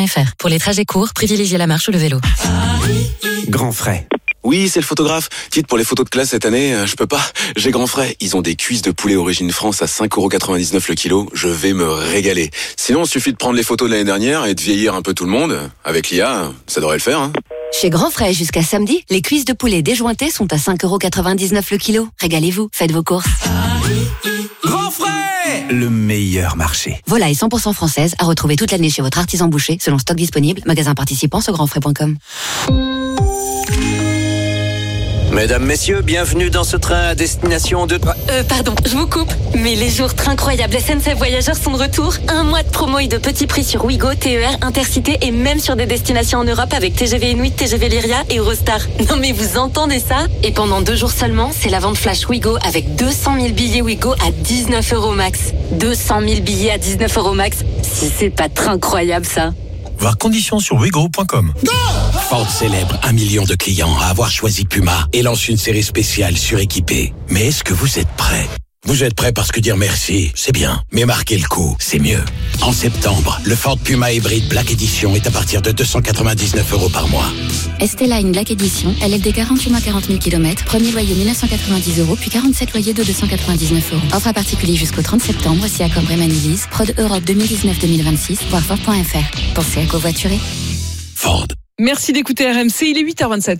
Ford.fr. Pour les trajets courts, privilégiez la marche ou le vélo. Grand Frais. Oui, c'est le photographe. Dites, pour les photos de classe cette année, je peux pas. J'ai Grand Frais. Ils ont des cuisses de poulet origine France à 5,99€ le kilo. Je vais me régaler. Sinon, il suffit de prendre les photos de l'année dernière et de vieillir un peu tout le monde. Avec l'IA, ça devrait le faire, hein. Chez Grand Frais, jusqu'à samedi, les cuisses de poulet déjointées sont à 5,99€ le kilo. Régalez-vous, faites vos courses. Grand Frais, le meilleur marché. Volaille 100% française à retrouver toute l'année chez votre artisan boucher, selon stock disponible, magasin participant sur grandfrais.com. Mesdames, messieurs, bienvenue dans ce train à destination de... Pardon, je vous coupe. Mais les jours incroyables SNCF Voyageurs sont de retour. 1 mois de promo et de petits prix sur Ouigo, TER, Intercité et même sur des destinations en Europe avec TGV Inuit, TGV Lyria et Eurostar. Non mais vous entendez ça? Et pendant 2 jours seulement, c'est la vente flash Ouigo avec 200 000 billets Ouigo à 19€ max. 200 000 billets à 19€ max. Si c'est pas très incroyable ça. Voir conditions sur Ouigo.com. Ford célèbre 1 million de clients à avoir choisi Puma et lance une série spéciale suréquipée. Mais est-ce que vous êtes prêts? Vous êtes prêts parce que dire merci, c'est bien. Mais marquer le coup, c'est mieux. En septembre, le Ford Puma Hybrid Black Edition est à partir de 299€ par mois. Esteline Black Edition, LLD 48 mois 40 000 km, premier loyer 1990€, puis 47 loyers de 299€. Offre à particulier jusqu'au 30 septembre, si accord Bremen-Lease, Prod Europe 2019-2026, voir Ford.fr. Pensez à covoiturer. Ford. Merci d'écouter RMC, il est 8h27.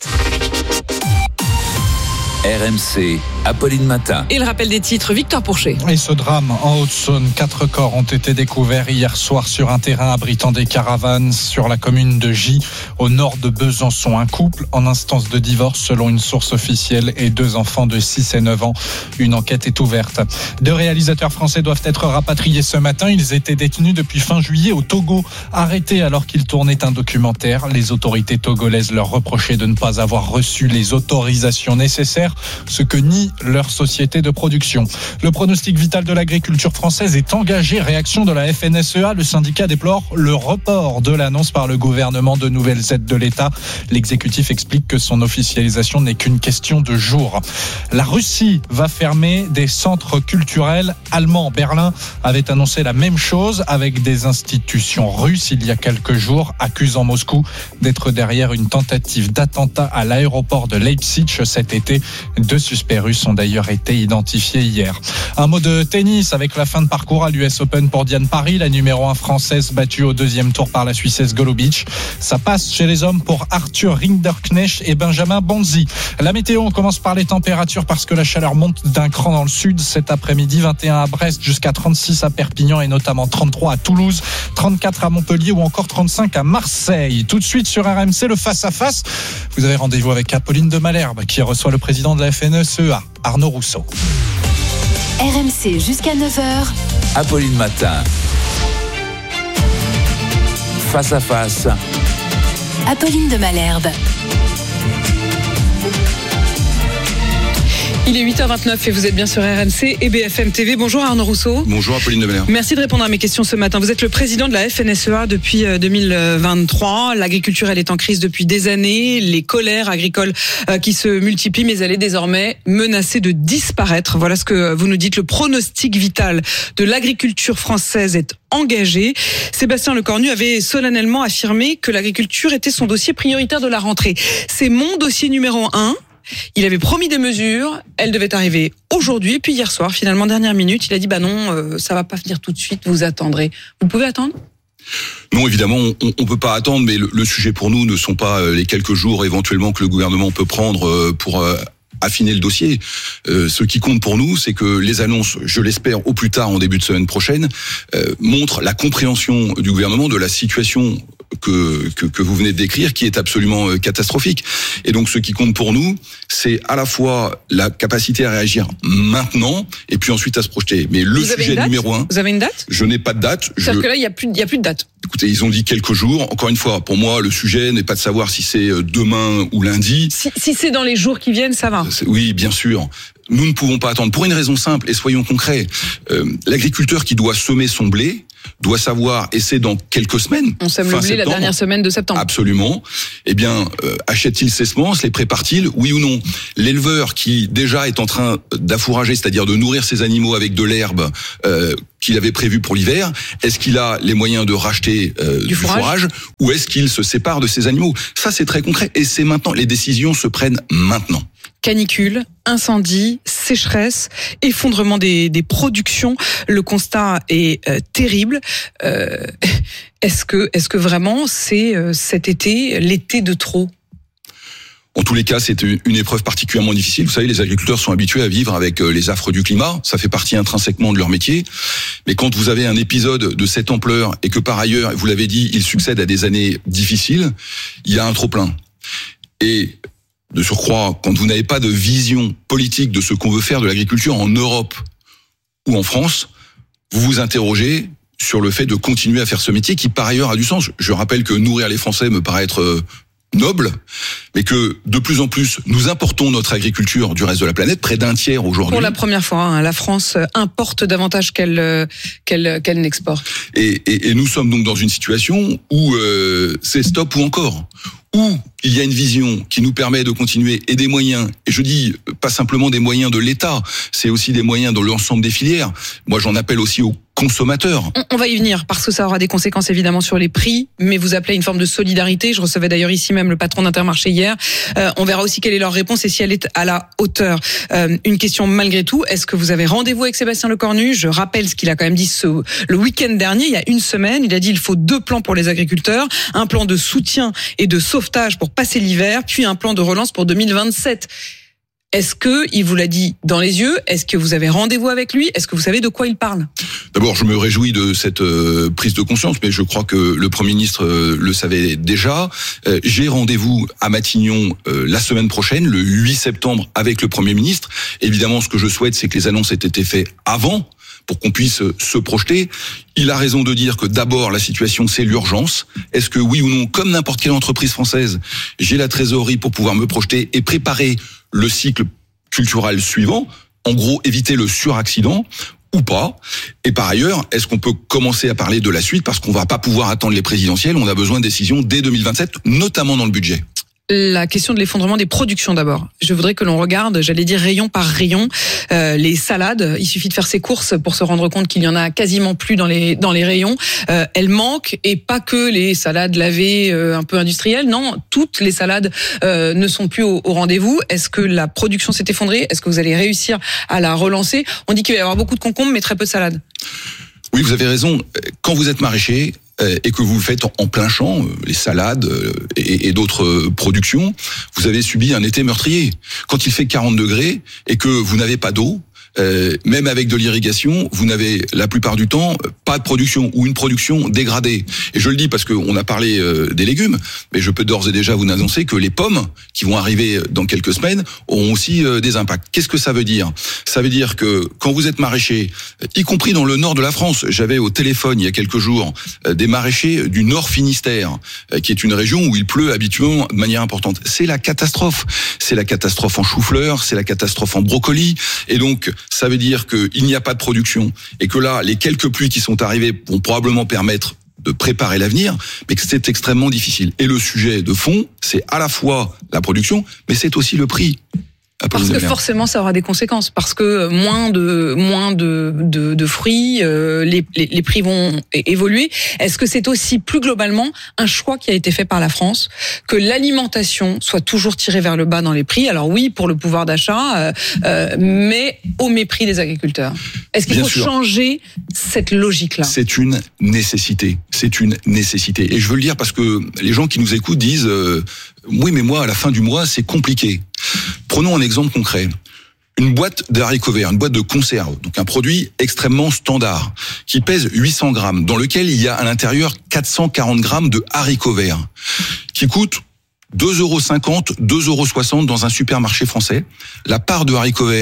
RMC, Apolline Matin. Et le rappel des titres, Victor Pourchet. Et ce drame en Haute-Saône, 4 corps ont été découverts hier soir sur un terrain abritant des caravanes sur la commune de Gy, au nord de Besançon. Un couple en instance de divorce selon une source officielle et 2 enfants de 6 et 9 ans. Une enquête est ouverte. 2 réalisateurs français doivent être rapatriés ce matin. Ils étaient détenus depuis fin juillet au Togo, arrêtés alors qu'ils tournaient un documentaire. Les autorités togolaises leur reprochaient de ne pas avoir reçu les autorisations nécessaires, ce que nie leur société de production. Le pronostic vital de l'agriculture française est engagé. Réaction de la FNSEA. Le syndicat déplore le report de l'annonce par le gouvernement de nouvelles aides de l'État. L'exécutif explique que son officialisation n'est qu'une question de jours. La Russie va fermer des centres culturels allemands. Berlin avait annoncé la même chose avec des institutions russes il y a quelques jours, accusant Moscou d'être derrière une tentative d'attentat à l'aéroport de Leipzig cet été. 2 suspects russes ont d'ailleurs été identifiés hier. Un mot de tennis avec la fin de parcours à l'US Open pour Diane Parry, la numéro 1 française battue au 2e tour par la Suissesse Golubic. Ça passe chez les hommes pour Arthur Rinderknecht et Benjamin Bonzi. La météo, on commence par les températures parce que la chaleur monte d'un cran dans le sud cet après-midi. 21 à Brest, jusqu'à 36 à Perpignan et notamment 33 à Toulouse, 34 à Montpellier ou encore 35 à Marseille. Tout de suite sur RMC, le face-à-face. Vous avez rendez-vous avec Apolline de Malherbe qui reçoit le président de la FNSEA, Arnaud Rousseau. RMC jusqu'à 9h. Apolline Matin. Face à face. Apolline de Malherbe. Il est 8h29 et vous êtes bien sur RMC et BFM TV. Bonjour Arnaud Rousseau. Bonjour Apolline de Malherbe. Merci de répondre à mes questions ce matin. Vous êtes le président de la FNSEA depuis 2023. L'agriculture, elle est en crise depuis des années. Les colères agricoles qui se multiplient, mais elle est désormais menacée de disparaître. Voilà ce que vous nous dites. Le pronostic vital de l'agriculture française est engagé. Sébastien Lecornu avait solennellement affirmé que l'agriculture était son dossier prioritaire de la rentrée. C'est mon dossier numéro 1. Il avait promis des mesures, elles devaient arriver aujourd'hui, et puis hier soir, finalement, dernière minute, il a dit non, ça va pas venir tout de suite, vous attendrez. Vous pouvez attendre ? Non, évidemment, on peut pas attendre, mais le sujet pour nous ne sont pas les quelques jours éventuellement que le gouvernement peut prendre pour affiner le dossier. Ce qui compte pour nous, c'est que les annonces, je l'espère au plus tard en début de semaine prochaine, montrent la compréhension du gouvernement de la situation que vous venez de décrire, qui est absolument catastrophique. Et donc, ce qui compte pour nous, c'est à la fois la capacité à réagir maintenant, et puis ensuite à se projeter. Mais le sujet numéro 1... Vous avez une date ? Je n'ai pas de date. C'est-à-dire que là, il y a plus de date. Écoutez, ils ont dit quelques jours. Encore une fois, pour moi, le sujet n'est pas de savoir si c'est demain ou lundi. Si c'est dans les jours qui viennent, ça va. Oui, bien sûr. Nous ne pouvons pas attendre. Pour une raison simple, et soyons concrets. L'agriculteur qui doit semer son blé doit savoir, et c'est dans quelques semaines. On sème le blé la dernière semaine de septembre. Absolument. Eh bien, achète-t-il ces semences, les prépare-t-il, oui ou non? L'éleveur qui déjà est en train d'affourager, c'est-à-dire de nourrir ses animaux avec de l'herbe qu'il avait prévu pour l'hiver, est-ce qu'il a les moyens de racheter du fourrage ou est-ce qu'il se sépare de ses animaux? Ça, c'est très concret et c'est maintenant. Les décisions se prennent maintenant. Canicule, incendie, sécheresse, effondrement des productions. Le constat est terrible. Est-ce que vraiment c'est cet été, l'été de trop? En tous les cas, c'est une épreuve particulièrement difficile. Vous savez, les agriculteurs sont habitués à vivre avec les affres du climat. Ça fait partie intrinsèquement de leur métier. Mais quand vous avez un épisode de cette ampleur et que par ailleurs, vous l'avez dit, il succède à des années difficiles, il y a un trop-plein. Et de surcroît, quand vous n'avez pas de vision politique de ce qu'on veut faire de l'agriculture en Europe ou en France, vous vous interrogez sur le fait de continuer à faire ce métier qui par ailleurs a du sens. Je rappelle que nourrir les Français me paraît être noble, mais que de plus en plus nous importons notre agriculture du reste de la planète, près d'un tiers aujourd'hui. Pour la première fois, la France importe davantage qu'elle n'exporte. Et nous sommes donc dans une situation où c'est stop ou encore. Où il y a une vision qui nous permet de continuer et des moyens, et je dis pas simplement des moyens de l'État, c'est aussi des moyens de l'ensemble des filières. Moi j'en appelle aussi aux consommateurs. On va y venir parce que ça aura des conséquences évidemment sur les prix, mais vous appelez à une forme de solidarité. Je recevais d'ailleurs ici même le patron d'Intermarché hier. On verra aussi quelle est leur réponse et si elle est à la hauteur. Une question malgré tout, est-ce que vous avez rendez-vous avec Sébastien Lecornu? Je rappelle ce qu'il a quand même dit le week-end dernier, il y a une semaine. Il a dit il faut 2 plans pour les agriculteurs, un plan de soutien et de sauvetage pour passer l'hiver, puis un plan de relance pour 2027. Est-ce que il vous l'a dit dans les yeux? Est-ce que vous avez rendez-vous avec lui? Est-ce que vous savez de quoi il parle? D'abord, je me réjouis de cette prise de conscience, mais je crois que le Premier ministre le savait déjà. J'ai rendez-vous à Matignon la semaine prochaine, le 8 septembre, avec le Premier ministre. Évidemment, ce que je souhaite, c'est que les annonces aient été faites avant, pour qu'on puisse se projeter. Il a raison de dire que d'abord, la situation, c'est l'urgence. Est-ce que oui ou non, comme n'importe quelle entreprise française, j'ai la trésorerie pour pouvoir me projeter et préparer le cycle culturel suivant, en gros, éviter le suraccident ou pas. Et par ailleurs, est-ce qu'on peut commencer à parler de la suite parce qu'on va pas pouvoir attendre les présidentielles, on a besoin de décisions dès 2027, notamment dans le budget. La question de l'effondrement des productions d'abord. Je voudrais que l'on regarde, j'allais dire rayon par rayon, les salades. Il suffit de faire ses courses pour se rendre compte qu'il y en a quasiment plus dans les rayons. Elles manquent et pas que les salades lavées un peu industrielles. Non, toutes les salades ne sont plus au rendez-vous. Est-ce que la production s'est effondrée? Est-ce que vous allez réussir à la relancer? On dit qu'il va y avoir beaucoup de concombres mais très peu de salades. Oui, vous avez raison. Quand vous êtes maraîcher et que vous le faites en plein champ, les salades et d'autres productions, vous avez subi un été meurtrier. Quand il fait 40 degrés et que vous n'avez pas d'eau, même avec de l'irrigation, vous n'avez la plupart du temps pas de production ou une production dégradée. Et je le dis parce qu'on a parlé des légumes, mais je peux d'ores et déjà vous annoncer que les pommes qui vont arriver dans quelques semaines auront aussi des impacts. Qu'est-ce que ça veut dire? Ça veut dire que quand vous êtes maraîcher, y compris dans le nord de la France, j'avais au téléphone il y a quelques jours des maraîchers du Nord Finistère, qui est une région où il pleut habituellement de manière importante. C'est la catastrophe. C'est la catastrophe en chou-fleur, c'est la catastrophe en brocoli, et donc ça veut dire qu'il n'y a pas de production et que là, les quelques pluies qui sont arrivées vont probablement permettre de préparer l'avenir, mais que c'est extrêmement difficile. Et le sujet de fond, c'est à la fois la production, mais c'est aussi le prix. Parce que forcément, ça aura des conséquences. Parce que moins de fruits, les prix vont évoluer. Est-ce que c'est aussi plus globalement un choix qui a été fait par la France que l'alimentation soit toujours tirée vers le bas dans les prix? Alors oui, pour le pouvoir d'achat, mais au mépris des agriculteurs. Est-ce qu'il faut changer cette logique-là? C'est une nécessité. C'est une nécessité. Et je veux le dire parce que les gens qui nous écoutent disent oui, mais moi, à la fin du mois, c'est compliqué. Prenons un exemple concret. Une boîte de haricots verts, une boîte de conserve, donc un produit extrêmement standard, qui pèse 800 grammes, dans lequel il y a à l'intérieur 440 grammes de haricots verts, qui coûte 2,50 €, 2,60 € dans un supermarché français. La part de haricots verts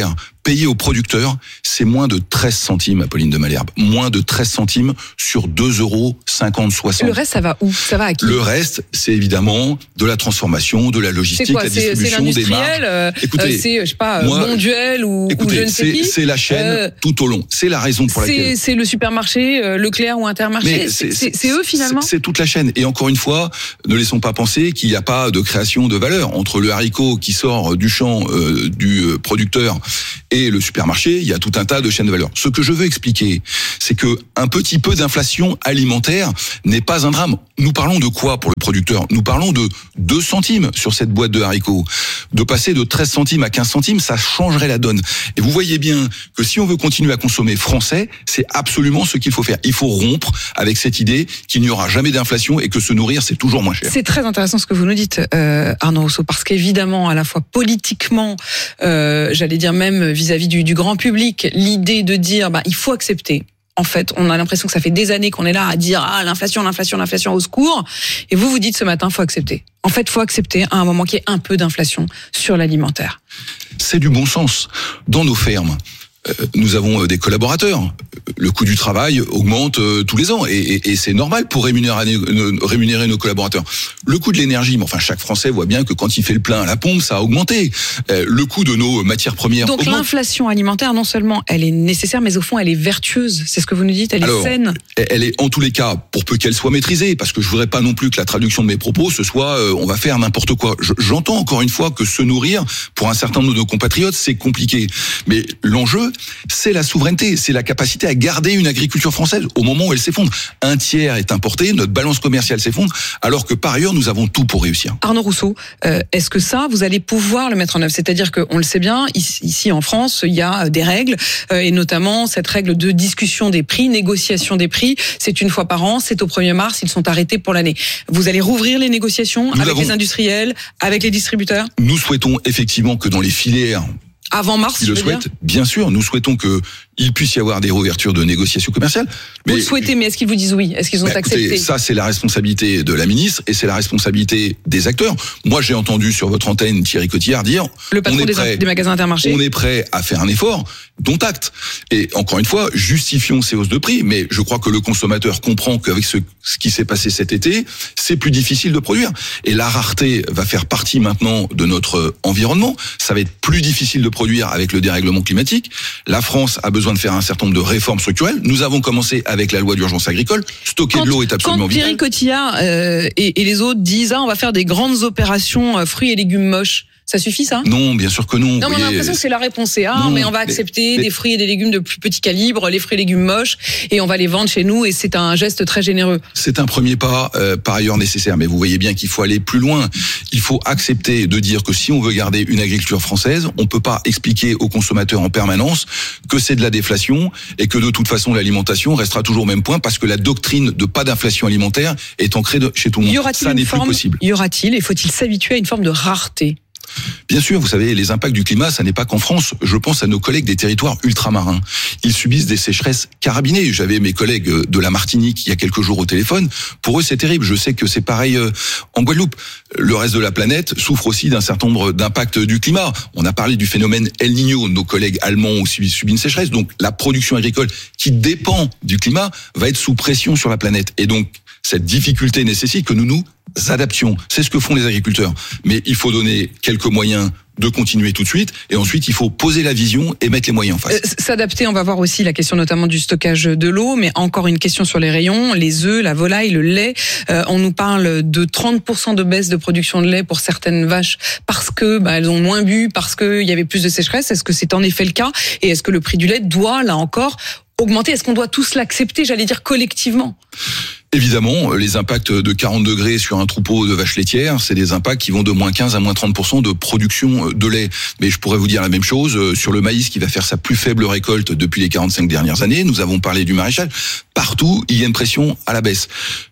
payé aux producteurs, c'est moins de 13 centimes, Apolline de Malherbe. Moins de 13 centimes sur 2,50 €, 60. Le reste, ça va où? Ça va à qui? Le reste, c'est évidemment de la transformation, de la logistique, la distribution, des marques. Écoutez, c'est, je sais pas, Monduel ou je ne sais qui. C'est la chaîne tout au long. C'est la raison pour laquelle. C'est le supermarché, Leclerc ou Intermarché. C'est eux finalement. C'est toute la chaîne. Et encore une fois, ne laissons pas penser qu'il n'y a pas de création de valeur entre le haricot qui sort du champ du producteur et le supermarché. Il y a tout un tas de chaînes de valeur. Ce que je veux expliquer, c'est que un petit peu d'inflation alimentaire n'est pas un drame. Nous parlons de quoi pour le producteur? Nous parlons de 2 centimes sur cette boîte de haricots. De passer de 13 centimes à 15 centimes, ça changerait la donne. Et vous voyez bien que si on veut continuer à consommer français, c'est absolument ce qu'il faut faire. Il faut rompre avec cette idée qu'il n'y aura jamais d'inflation et que se nourrir, c'est toujours moins cher. C'est très intéressant ce que vous nous dites, Arnaud Rousseau, parce qu'évidemment, à la fois politiquement, j'allais dire même vis-à-vis du grand public, l'idée de dire, il faut accepter. En fait, on a l'impression que ça fait des années qu'on est là à dire l'inflation au secours. Et vous dites ce matin, faut accepter. En fait, faut accepter à un moment qu'il y ait un peu d'inflation sur l'alimentaire. C'est du bon sens. Dans nos fermes, nous avons des collaborateurs. Le coût du travail augmente tous les ans et c'est normal pour rémunérer nos collaborateurs. Le coût de l'énergie, mais enfin chaque Français voit bien que quand il fait le plein à la pompe, ça a augmenté. Le coût de nos matières premières Donc augmente. L'inflation alimentaire, non seulement elle est nécessaire, mais au fond elle est vertueuse. C'est ce que vous nous dites, elle est saine. Elle est en tous les cas, pour peu qu'elle soit maîtrisée, parce que je voudrais pas non plus que la traduction de mes propos ce soit on va faire n'importe quoi. J'entends encore une fois que se nourrir pour un certain nombre de nos compatriotes c'est compliqué, mais l'enjeu c'est la souveraineté, c'est la capacité à garder une agriculture française au moment où elle s'effondre. Un tiers est importé, notre balance commerciale s'effondre, alors que par ailleurs, nous avons tout pour réussir. Arnaud Rousseau, est-ce que ça, vous allez pouvoir le mettre en œuvre? C'est-à-dire qu'on le sait bien, ici en France, il y a des règles, et notamment cette règle de discussion des prix, négociation des prix, c'est une fois par an, c'est au 1er mars, ils sont arrêtés pour l'année. Vous allez rouvrir les négociations avec les industriels, avec les distributeurs? Nous souhaitons effectivement que dans les filières avant mars, qui le souhaitent, bien sûr, nous souhaitons qu'il puisse y avoir des réouvertures de négociations commerciales. Vous le souhaitez, mais est-ce qu'ils vous disent oui? Est-ce qu'ils ont accepté? Écoutez, ça, c'est la responsabilité de la ministre et c'est la responsabilité des acteurs. Moi, j'ai entendu sur votre antenne Thierry Cotillard dire le patron des magasins Intermarché. On est prêt à faire un effort, dont acte. Et encore une fois, justifions ces hausses de prix, mais je crois que le consommateur comprend qu'avec ce qui s'est passé cet été, c'est plus difficile de produire. Et la rareté va faire partie maintenant de notre environnement. Ça va être plus difficile de produire avec le dérèglement climatique. La France a besoin de faire un certain nombre de réformes structurelles. Nous avons commencé avec la loi d'urgence agricole. Stocker de l'eau est absolument vital. Quand Thierry Cotillard et les autres disent on va faire des grandes opérations fruits et légumes moches, ça suffit ça? Non, bien sûr que non. Non, mais on a l'impression que c'est la réponse. Mais on va accepter des fruits et des légumes de plus petit calibre, les fruits et légumes moches, et on va les vendre chez nous, et c'est un geste très généreux. C'est un premier pas, par ailleurs nécessaire, mais vous voyez bien qu'il faut aller plus loin. Il faut accepter de dire que si on veut garder une agriculture française, on peut pas expliquer aux consommateurs en permanence que c'est de la déflation et que de toute façon l'alimentation restera toujours au même point parce que la doctrine de pas d'inflation alimentaire est ancrée chez tout le monde. Ça n'est plus possible. Y aura-t-il et faut-il s'habituer à une forme de rareté? Bien sûr, vous savez, les impacts du climat, ça n'est pas qu'en France. Je pense à nos collègues des territoires ultramarins. Ils subissent des sécheresses carabinées. J'avais mes collègues de la Martinique il y a quelques jours au téléphone. Pour eux, c'est terrible. Je sais que c'est pareil en Guadeloupe. Le reste de la planète souffre aussi d'un certain nombre d'impacts du climat. On a parlé du phénomène El Niño. Nos collègues allemands ont subi une sécheresse. Donc, la production agricole qui dépend du climat va être sous pression sur la planète. Et donc, cette difficulté nécessite que nous adaptions. C'est ce que font les agriculteurs. Mais il faut donner quelques moyens de continuer tout de suite. Et ensuite, il faut poser la vision et mettre les moyens en face. S'adapter, on va voir aussi la question notamment du stockage de l'eau, mais encore une question sur les rayons, les œufs, la volaille, le lait. On nous parle de 30% de baisse de production de lait pour certaines vaches parce que elles ont moins bu, parce qu'il y avait plus de sécheresse. Est-ce que c'est en effet le cas? Et est-ce que le prix du lait doit, là encore, augmenter? Est-ce qu'on doit tous l'accepter, j'allais dire collectivement? Évidemment, les impacts de 40 degrés sur un troupeau de vaches laitières, c'est des impacts qui vont de moins 15 à moins 30% de production de lait. Mais je pourrais vous dire la même chose sur le maïs qui va faire sa plus faible récolte depuis les 45 dernières années. Nous avons parlé du maraîchage. Partout, il y a une pression à la baisse.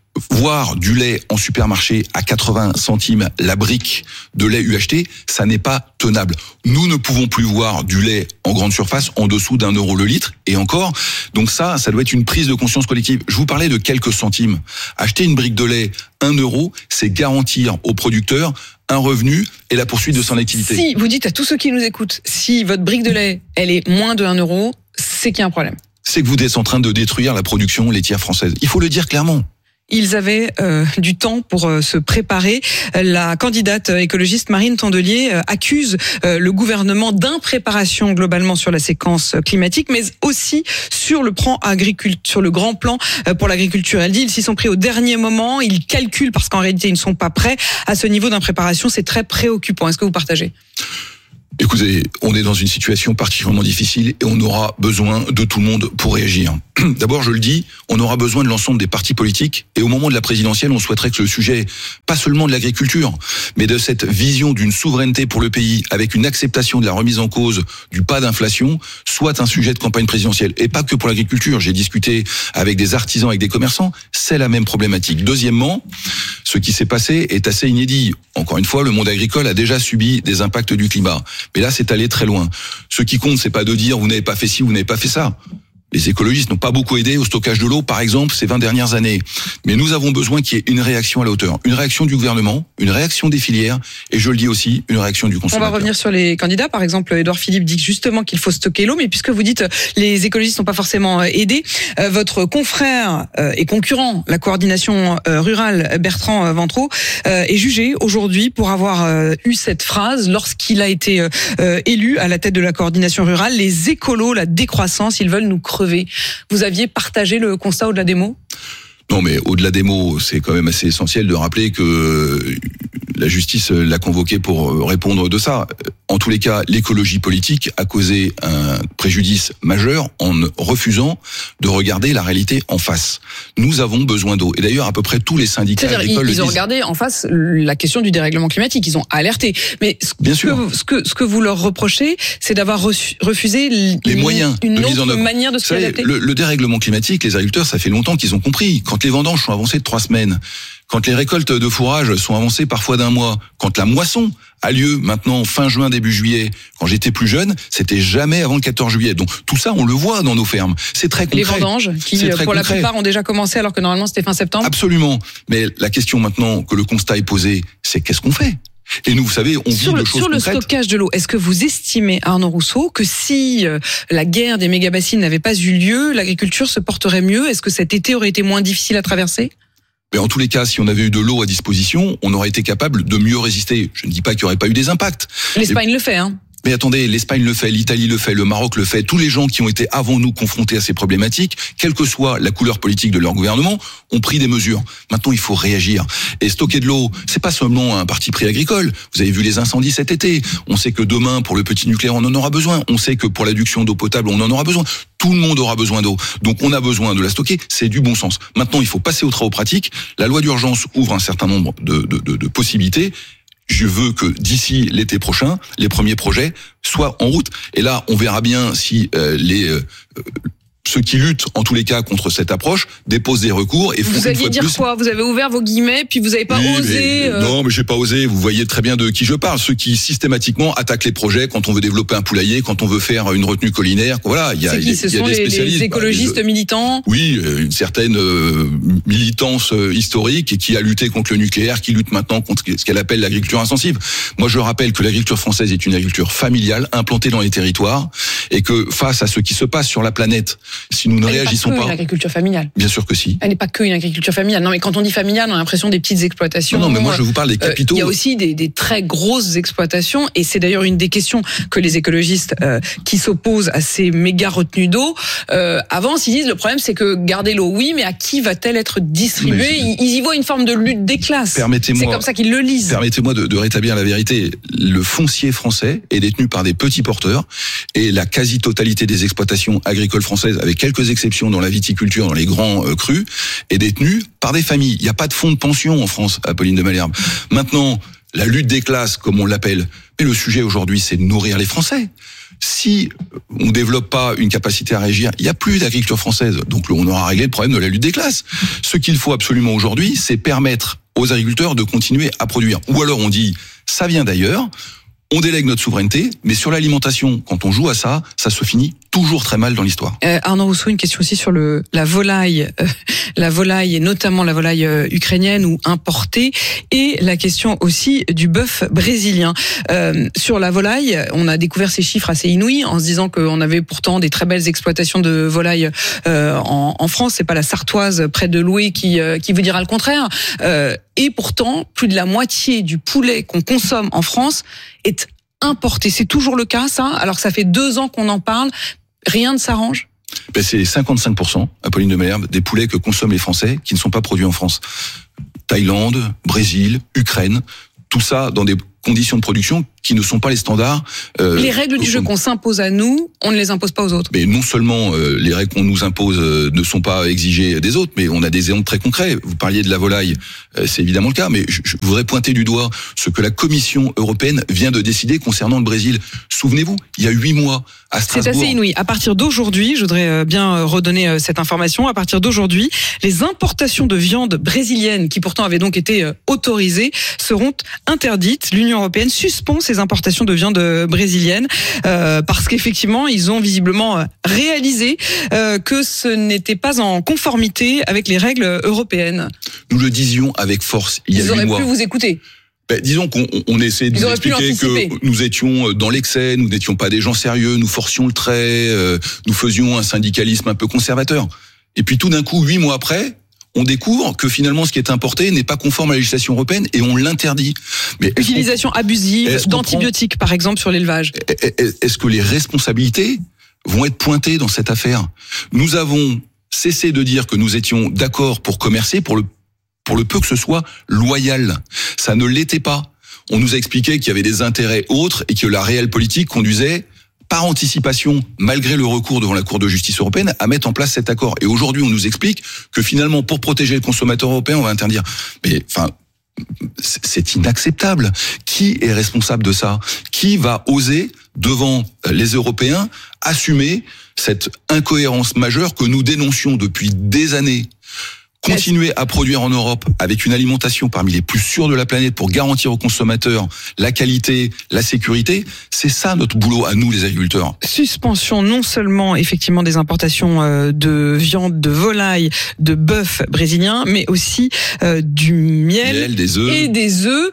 Voir du lait en supermarché à 80 centimes la brique de lait UHT, ça n'est pas tenable. Nous ne pouvons plus voir du lait en grande surface en dessous d'1 euro le litre, et encore. Donc ça doit être une prise de conscience collective. Je vous parlais de quelques centimes. Acheter une brique de lait 1 euro, c'est garantir aux producteurs un revenu et la poursuite de son activité. Si vous dites à tous ceux qui nous écoutent, si votre brique de lait, elle est moins de 1 euro, c'est qu'il y a un problème. C'est que vous êtes en train de détruire la production laitière française. Il faut le dire clairement. Ils avaient du temps pour se préparer. La candidate écologiste Marine Tondelier accuse le gouvernement d'impréparation globalement sur la séquence climatique, mais aussi sur le grand plan pour l'agriculture. Elle dit ils s'y sont pris au dernier moment, ils calculent parce qu'en réalité ils ne sont pas prêts à ce niveau d'impréparation. C'est très préoccupant. Est-ce que vous partagez ? Écoutez, on est dans une situation particulièrement difficile et on aura besoin de tout le monde pour réagir. D'abord, je le dis, on aura besoin de l'ensemble des partis politiques et au moment de la présidentielle, on souhaiterait que le sujet, pas seulement de l'agriculture, mais de cette vision d'une souveraineté pour le pays avec une acceptation de la remise en cause du pas d'inflation, soit un sujet de campagne présidentielle. Et pas que pour l'agriculture. J'ai discuté avec des artisans, avec des commerçants, c'est la même problématique. Deuxièmement, ce qui s'est passé est assez inédit. Encore une fois, le monde agricole a déjà subi des impacts du climat. Mais là, c'est allé très loin. Ce qui compte, c'est pas de dire vous n'avez pas fait ci, vous n'avez pas fait ça. Les écologistes n'ont pas beaucoup aidé au stockage de l'eau, par exemple, ces 20 dernières années. Mais nous avons besoin qu'il y ait une réaction à la hauteur. Une réaction du gouvernement, une réaction des filières, et je le dis aussi, une réaction du consommateur. On va revenir sur les candidats. Par exemple, Édouard Philippe dit justement qu'il faut stocker l'eau, mais puisque vous dites les écologistes n'ont pas forcément aidé, votre confrère et concurrent, la coordination rurale, Bertrand Ventreau, est jugé aujourd'hui pour avoir eu cette phrase lorsqu'il a été élu à la tête de la coordination rurale. Les écolos, la décroissance, ils veulent nous crever. Vous aviez partagé le constat au-delà des mots ? Non, mais au-delà des mots, c'est quand même assez essentiel de rappeler que la justice l'a convoqué pour répondre de ça. En tous les cas, l'écologie politique a causé un préjudice majeur en refusant de regarder la réalité en face. Nous avons besoin d'eau. Et d'ailleurs, à peu près tous les syndicats agricoles ils ont regardé en face la question du dérèglement climatique. Ils ont alerté. Mais ce que vous leur reprochez, c'est d'avoir refusé les moyens une de mise en autre œuvre. manière de s'y adapter. Le dérèglement climatique, les agriculteurs, ça fait longtemps qu'ils ont compris. Quand les vendanges sont avancées de 3 semaines, quand les récoltes de fourrage sont avancées parfois d'1 mois, quand la moisson a lieu maintenant fin juin, début juillet, quand j'étais plus jeune, c'était jamais avant le 14 juillet. Donc tout ça, on le voit dans nos fermes. C'est très concret. Les vendanges, qui pour la plupart ont déjà commencé alors que normalement c'était fin septembre. Absolument. Mais la question maintenant que le constat est posé, c'est qu'est-ce qu'on fait ? Et nous, vous savez, on vit de choses sur le concrètes. stockage de l'eau, est-ce que vous estimez, Arnaud Rousseau, que si la guerre des méga-bassines n'avait pas eu lieu, l'agriculture se porterait mieux ? Est-ce que cet été aurait été moins difficile à traverser ? Mais en tous les cas, si on avait eu de l'eau à disposition, on aurait été capable de mieux résister. Je ne dis pas qu'il n'y aurait pas eu des impacts. L'Espagne le fait, hein. Mais attendez, l'Espagne le fait, l'Italie le fait, le Maroc le fait. Tous les gens qui ont été avant nous confrontés à ces problématiques, quelle que soit la couleur politique de leur gouvernement, ont pris des mesures. Maintenant, il faut réagir. Et stocker de l'eau, c'est pas seulement un parti pris agricole. Vous avez vu les incendies cet été. On sait que demain, pour le petit nucléaire, on en aura besoin. On sait que pour l'adduction d'eau potable, on en aura besoin. Tout le monde aura besoin d'eau. Donc, on a besoin de la stocker. C'est du bon sens. Maintenant, il faut passer aux travaux pratiques. La loi d'urgence ouvre un certain nombre de possibilités. Je veux que d'ici l'été prochain, les premiers projets soient en route. Et là, on verra bien si ceux qui luttent, en tous les cas, contre cette approche, déposent des recours et font Vous alliez dire quoi ? Vous avez ouvert vos guillemets, puis vous n'avez pas osé... Non, mais j'ai pas osé. Vous voyez très bien de qui je parle. Ceux qui, systématiquement, attaquent les projets quand on veut développer un poulailler, quand on veut faire une retenue collinaire. Voilà, il y a des spécialistes. Les écologistes militants ? Oui, une certaine militance historique qui a lutté contre le nucléaire, qui lutte maintenant contre ce qu'elle appelle l'agriculture intensive. Moi, je rappelle que l'agriculture française est une agriculture familiale, implantée dans les territoires, et que face à ce qui se passe sur la planète, si nous ne réagissons pas... Elle n'est pas que une agriculture familiale. Bien sûr que si. Elle n'est pas que une agriculture familiale. Non, mais quand on dit familiale, on a l'impression des petites exploitations. Non, mais moi, je vous parle des capitaux. Il y a aussi des très grosses exploitations, et c'est d'ailleurs une des questions que les écologistes qui s'opposent à ces méga retenues d'eau avancent. Ils disent, le problème, c'est que garder l'eau, oui, mais à qui va-t-elle être distribuée ? Ils y voient une forme de lutte des classes. C'est comme ça qu'ils le lisent. Permettez-moi de rétablir la vérité. Le foncier français est détenu par des petits porteurs, et la quasi-totalité des exploitations agricoles françaises, avec quelques exceptions dans la viticulture, dans les grands crus, est détenue par des familles. Il n'y a pas de fonds de pension en France, Apolline de Malherbe. Maintenant, la lutte des classes, comme on l'appelle, mais le sujet aujourd'hui, c'est de nourrir les Français. Si on ne développe pas une capacité à réagir, il n'y a plus d'agriculture française. Donc on aura réglé le problème de la lutte des classes. Ce qu'il faut absolument aujourd'hui, c'est permettre aux agriculteurs de continuer à produire. Ou alors on dit, ça vient d'ailleurs, on délègue notre souveraineté, mais sur l'alimentation, quand on joue à ça, ça se finit toujours très mal dans l'histoire. Arnaud Rousseau, une question aussi sur la volaille et notamment la volaille ukrainienne ou importée, et la question aussi du bœuf brésilien. Sur la volaille, on a découvert ces chiffres assez inouïs en se disant qu'on avait pourtant des très belles exploitations de volaille en France. C'est pas la Sartoise près de Loué qui vous dira le contraire. Et pourtant, plus de la moitié du poulet qu'on consomme en France est importé. C'est toujours le cas, ça, alors que ça fait 2 ans qu'on en parle. Rien ne s'arrange? C'est 55%, Apolline de Malherbe, des poulets que consomment les Français qui ne sont pas produits en France. Thaïlande, Brésil, Ukraine, tout ça dans des conditions de production qui ne sont pas les standards. Les règles du jeu qu'on s'impose à nous, on ne les impose pas aux autres. Mais non seulement les règles qu'on nous impose ne sont pas exigées des autres, mais on a des exemples très concrets. Vous parliez de la volaille, c'est évidemment le cas, mais je voudrais pointer du doigt ce que la Commission européenne vient de décider concernant le Brésil. Souvenez-vous, il y a 8 mois à Strasbourg. C'est assez inouï. À partir d'aujourd'hui, je voudrais bien redonner cette information, à partir d'aujourd'hui, les importations de viande brésilienne, qui pourtant avaient donc été autorisées, seront interdites. L'Union européenne suspend ces importations de viande brésilienne parce qu'effectivement, ils ont visiblement réalisé que ce n'était pas en conformité avec les règles européennes. Nous le disions avec force il y a 8 mois. Ils auraient pu vous écouter. Disons qu'on essayait de nous expliquer que nous étions dans l'excès, nous n'étions pas des gens sérieux, nous forcions le trait, nous faisions un syndicalisme un peu conservateur. Et puis tout d'un coup, 8 mois après, on découvre que finalement ce qui est importé n'est pas conforme à la législation européenne et on l'interdit. Mais utilisation abusive d'antibiotiques, par exemple, sur l'élevage. Est-ce que les responsabilités vont être pointées dans cette affaire? Nous avons cessé de dire que nous étions d'accord pour commercer, pour le peu que ce soit loyal. Ça ne l'était pas. On nous a expliqué qu'il y avait des intérêts autres et que la réelle politique conduisait, par anticipation, malgré le recours devant la Cour de justice européenne, à mettre en place cet accord. Et aujourd'hui, on nous explique que finalement, pour protéger le consommateur européen, on va interdire. Mais enfin, c'est inacceptable. Qui est responsable de ça? Qui va oser, devant les Européens, assumer cette incohérence majeure que nous dénoncions depuis des années? Continuer à produire en Europe avec une alimentation parmi les plus sûres de la planète pour garantir aux consommateurs la qualité, la sécurité, c'est ça notre boulot à nous les agriculteurs. Suspension non seulement effectivement des importations de viande, de volaille, de bœuf brésilien, mais aussi du miel des œufs. Et des œufs.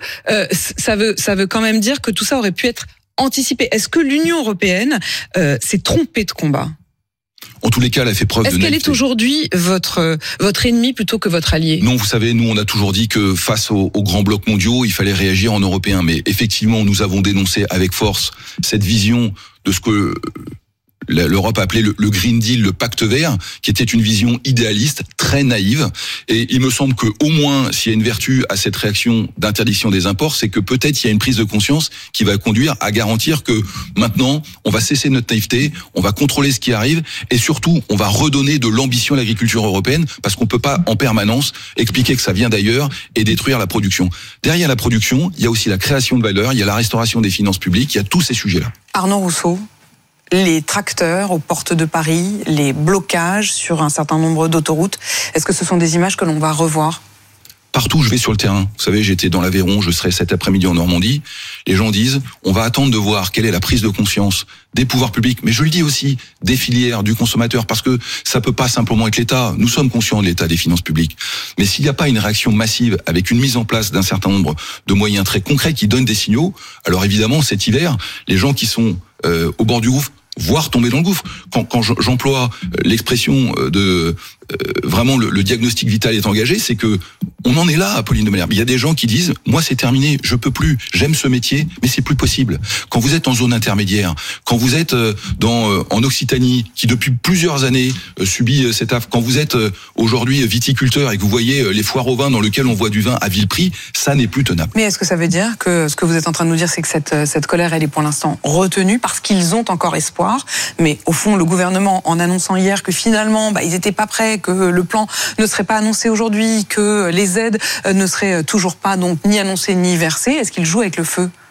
Ça veut quand même dire que tout ça aurait pu être anticipé. Est-ce que l'Union européenne s'est trompée de combat? En tous les cas, elle a fait preuve de naïveté. Est-ce qu'elle est aujourd'hui votre ennemi plutôt que votre allié? Non, vous savez, nous, on a toujours dit que face aux grands blocs mondiaux, il fallait réagir en européen. Mais effectivement, nous avons dénoncé avec force cette vision de ce que l'Europe a appelé le Green Deal, le pacte vert, qui était une vision idéaliste, très naïve. Et il me semble que, au moins, s'il y a une vertu à cette réaction d'interdiction des imports, c'est que peut-être il y a une prise de conscience qui va conduire à garantir que maintenant, on va cesser notre naïveté, on va contrôler ce qui arrive, et surtout, on va redonner de l'ambition à l'agriculture européenne, parce qu'on peut pas en permanence expliquer que ça vient d'ailleurs et détruire la production. Derrière la production, il y a aussi la création de valeur, il y a la restauration des finances publiques, il y a tous ces sujets-là. Arnaud Rousseau, les tracteurs aux portes de Paris, les blocages sur un certain nombre d'autoroutes, est-ce que ce sont des images que l'on va revoir? Partout où je vais sur le terrain, vous savez, j'étais dans l'Aveyron, je serai cet après-midi en Normandie, les gens disent, on va attendre de voir quelle est la prise de conscience des pouvoirs publics, mais je le dis aussi, des filières, du consommateur, parce que ça peut pas simplement être l'État, nous sommes conscients de l'état des finances publiques, mais s'il n'y a pas une réaction massive avec une mise en place d'un certain nombre de moyens très concrets qui donnent des signaux, alors évidemment, cet hiver, les gens qui sont au bord du gouffre, voire tomber dans le gouffre. Quand j'emploie l'expression de vraiment le diagnostic vital est engagé, c'est que on en est là, Apolline de Malherbe. Il y a des gens qui disent, moi c'est terminé, je peux plus, j'aime ce métier, mais c'est plus possible. Quand vous êtes en zone intermédiaire, quand vous êtes en Occitanie, qui depuis plusieurs années subit cette affre, quand vous êtes aujourd'hui viticulteur et que vous voyez les foires au vin dans lesquelles on voit du vin à vil prix, ça n'est plus tenable. Mais est-ce que ça veut dire que ce que vous êtes en train de nous dire, c'est que cette colère, elle est pour l'instant retenue parce qu'ils ont encore espoir, mais au fond, le gouvernement, en annonçant hier que finalement, ils n'étaient pas prêts, que le plan ne serait pas annoncé aujourd'hui, que les aides ne seraient toujours pas donc ni annoncées ni versées, est-ce qu'ils jouent avec le feu?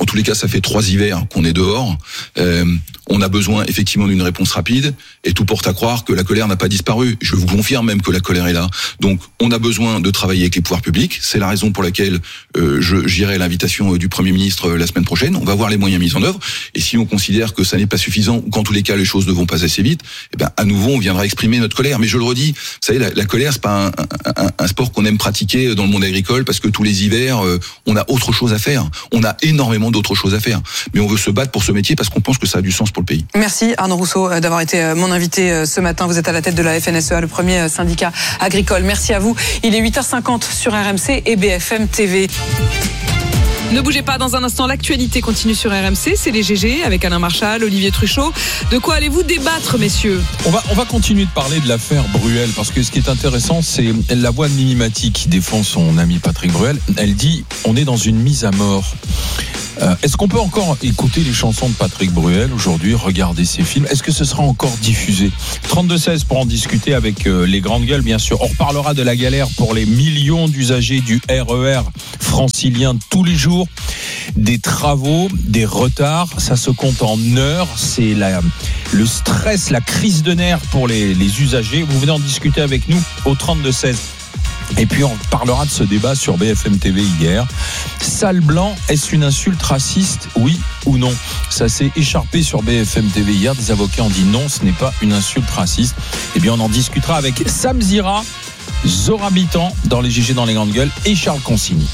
En tous les cas, ça fait 3 hivers qu'on est dehors. On a besoin effectivement d'une réponse rapide et tout porte à croire que la colère n'a pas disparu. Je vous confirme même que la colère est là. Donc, on a besoin de travailler avec les pouvoirs publics. C'est la raison pour laquelle j'irai à l'invitation du Premier ministre la semaine prochaine. On va voir les moyens mis en œuvre. Et si on considère que ça n'est pas suffisant ou qu'en tous les cas les choses ne vont pas assez vite, eh ben à nouveau on viendra exprimer notre colère. Mais je le redis, vous savez, la colère c'est pas un sport qu'on aime pratiquer dans le monde agricole parce que tous les hivers on a autre chose à faire. On a énormément d'autres choses à faire. Mais on veut se battre pour ce métier parce qu'on pense que ça a du sens pour le pays. Merci Arnaud Rousseau d'avoir été mon invité ce matin. Vous êtes à la tête de la FNSEA, le premier syndicat agricole. Merci à vous. Il est 8h50 sur RMC et BFM TV. Ne bougez pas, dans un instant, l'actualité continue sur RMC, c'est les GG avec Alain Marchal, Olivier Truchot. De quoi allez-vous débattre, messieurs ? On va continuer de parler de l'affaire Bruel, parce que ce qui est intéressant, c'est la voix de Mimi Mati qui défend son ami Patrick Bruel. Elle dit, on est dans une mise à mort. Est-ce qu'on peut encore écouter les chansons de Patrick Bruel aujourd'hui, regarder ses films ? Est-ce que ce sera encore diffusé ? 32-16 pour en discuter avec les grandes gueules, bien sûr. On reparlera de la galère pour les millions d'usagers du RER francilien tous les jours. Des travaux, des retards, ça se compte en heures. C'est le stress, la crise de nerfs pour les usagers. Vous venez en discuter avec nous au 32-16. Et puis on parlera de ce débat sur BFM TV hier. Sale blanc, est-ce une insulte raciste, oui ou non ? Ça s'est écharpé sur BFM TV hier. Des avocats ont dit non, ce n'est pas une insulte raciste. Et bien on en discutera avec Sam Zira, Zora Bitan dans les GG dans les grandes gueules et Charles Consigny.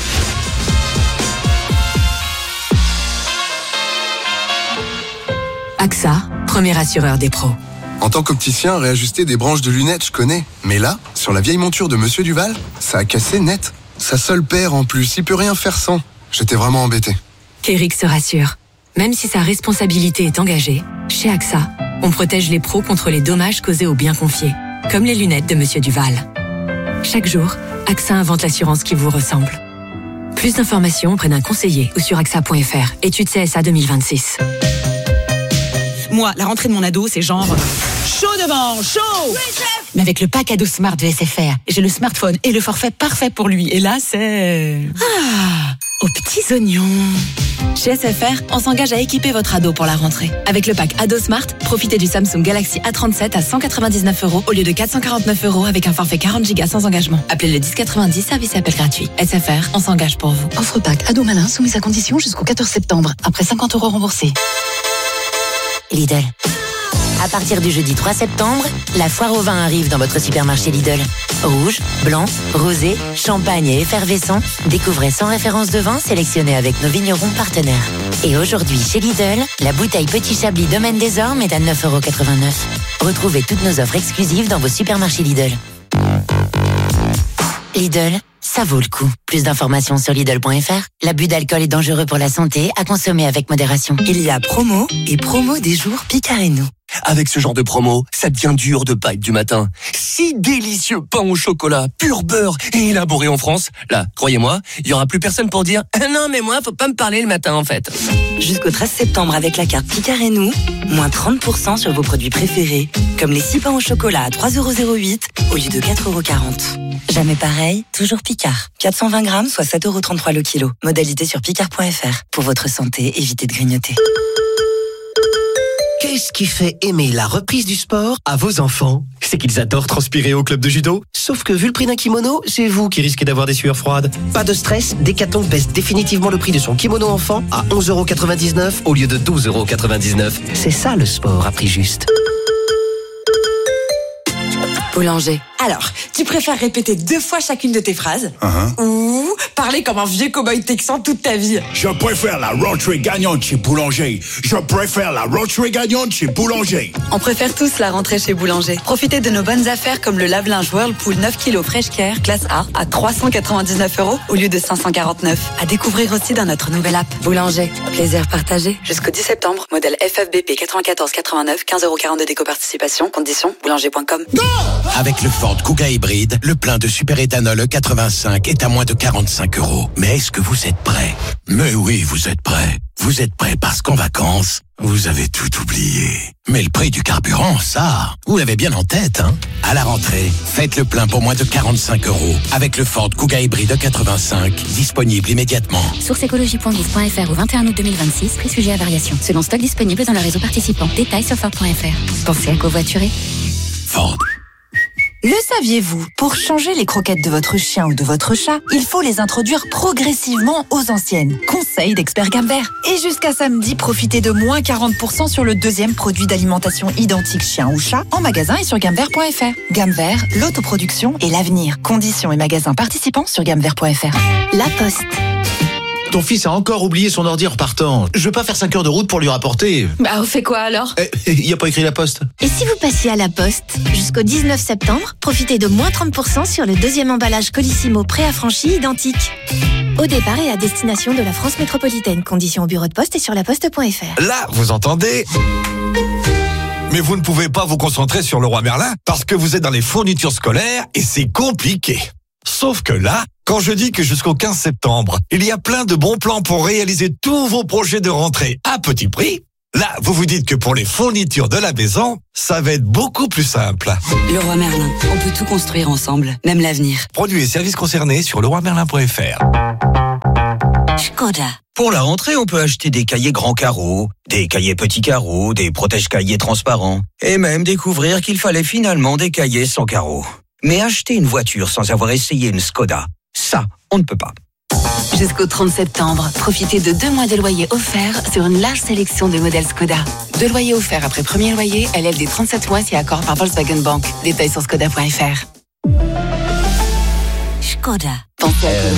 AXA, premier assureur des pros. En tant qu'opticien, réajuster des branches de lunettes, je connais. Mais là, sur la vieille monture de Monsieur Duval, ça a cassé net. Sa seule paire en plus, il peut rien faire sans. J'étais vraiment embêté. Kéric se rassure. Même si sa responsabilité est engagée, chez AXA, on protège les pros contre les dommages causés aux biens confiés, comme les lunettes de Monsieur Duval. Chaque jour, AXA invente l'assurance qui vous ressemble. Plus d'informations auprès d'un conseiller ou sur AXA.fr. Étude CSA 2026. Moi, la rentrée de mon ado, c'est genre chaud devant, chaud. Oui, chef. Mais avec le pack ado Smart de SFR, j'ai le smartphone et le forfait parfait pour lui. Et là, c'est aux petits oignons. Chez SFR, on s'engage à équiper votre ado pour la rentrée. Avec le pack Ado Smart, profitez du Samsung Galaxy A37 à 199€ au lieu de 449€ avec un forfait 40 Go sans engagement. Appelez le 1090, service et appel gratuit. SFR, on s'engage pour vous. Offre pack Ado Malin soumise à condition jusqu'au 14 septembre. Après 50€ remboursés. Lidl. À partir du jeudi 3 septembre, la foire au vin arrive dans votre supermarché Lidl. Rouge, blanc, rosé, champagne et effervescent, découvrez 100 références de vin sélectionnées avec nos vignerons partenaires. Et aujourd'hui, chez Lidl, la bouteille Petit Chablis Domaine des Ormes est à 9,89€. Retrouvez toutes nos offres exclusives dans vos supermarchés Lidl. Lidl, ça vaut le coup. Plus d'informations sur Lidl.fr. L'abus d'alcool est dangereux pour la santé, à consommer avec modération. Il y a promo et promo des jours Picard et nous. Avec ce genre de promo, ça devient dur de pas être du matin. 6 délicieux pains au chocolat, pur beurre et élaborés en France. Là, croyez-moi, il y aura plus personne pour dire « Non mais moi, faut pas me parler le matin en fait ». Jusqu'au 13 septembre avec la carte Picard et nous, moins 30% sur vos produits préférés, comme les 6 pains au chocolat à 3,08€ au lieu de 4,40€. Jamais pareil, toujours Picard. 420 grammes, soit 7,33€ le kilo. Modalité sur picard.fr. Pour votre santé, évitez de grignoter. Qu'est-ce qui fait aimer la reprise du sport à vos enfants ? C'est qu'ils adorent transpirer au club de judo. Sauf que vu le prix d'un kimono, c'est vous qui risquez d'avoir des sueurs froides. Pas de stress, Decathlon baisse définitivement le prix de son kimono enfant à 11,99€ au lieu de 12,99€. C'est ça le sport à prix juste. Boulanger. Alors, tu préfères répéter 2 fois chacune de tes phrases ou parler comme un vieux cow-boy texan toute ta vie? Je préfère la rentrée gagnante chez Boulanger. Je préfère la rentrée gagnante chez Boulanger. On préfère tous la rentrée chez Boulanger. Profitez de nos bonnes affaires comme le lave-linge Whirlpool 9 kg Fresh Care classe A à 399€ au lieu de 549. À découvrir aussi dans notre nouvelle app. Boulanger, plaisir partagé. Jusqu'au 10 septembre, modèle FFBP 9489, 15,42€ d'éco-participation. Conditions, boulanger.com. Avec le Ford Ford Kuga hybride, le plein de superéthanol E85 est à moins de 45 €. Mais est-ce que vous êtes prêts? Mais oui, vous êtes prêts. Vous êtes prêts parce qu'en vacances, vous avez tout oublié. Mais le prix du carburant, ça, vous l'avez bien en tête, hein? À la rentrée, faites le plein pour moins de 45 € avec le Ford Kuga hybride E85, disponible immédiatement. Source écologie.gouv.fr au 21 août 2026, prix sujet à variation. Selon stock disponible dans le réseau participant. Détails sur Ford.fr. Pensez à covoiturer. Ford. Le saviez-vous? Pour changer les croquettes de votre chien ou de votre chat, il faut les introduire progressivement aux anciennes. Conseil d'expert Gamme Vert. Et jusqu'à samedi, profitez de moins 40% sur le deuxième produit d'alimentation identique chien ou chat en magasin et sur gammevert.fr. Gamme Vert, l'autoproduction et l'avenir. Conditions et magasins participants sur gammevert.fr. La Poste. Ton fils a encore oublié son ordi en repartant. Je veux pas faire 5 heures de route pour lui rapporter. Bah, on fait quoi alors? Il a pas écrit La Poste. Et si vous passiez à La Poste? Jusqu'au 19 septembre, profitez de moins 30% sur le deuxième emballage Colissimo préaffranchi identique. Au départ et à destination de la France métropolitaine. Conditions au bureau de poste et sur laposte.fr. Là, vous entendez? Mais vous ne pouvez pas vous concentrer sur Leroy Merlin parce que vous êtes dans les fournitures scolaires et c'est compliqué. Sauf que là, quand je dis que jusqu'au 15 septembre, il y a plein de bons plans pour réaliser tous vos projets de rentrée à petit prix, là, vous vous dites que pour les fournitures de la maison, ça va être beaucoup plus simple. Leroy Merlin, on peut tout construire ensemble, même l'avenir. Produits et services concernés sur leroymerlin.fr. Skoda. Pour la rentrée, on peut acheter des cahiers grands carreaux, des cahiers petits carreaux, des protège-cahiers transparents, et même découvrir qu'il fallait finalement des cahiers sans carreaux. Mais acheter une voiture sans avoir essayé une Skoda, ça, on ne peut pas. Jusqu'au 30 septembre, profitez de 2 mois de loyer offert sur une large sélection de modèles Skoda. 2 loyers offerts après premier loyer, LLD 37 mois si accord par Volkswagen Bank. Détails sur skoda.fr. Skoda. Pensez à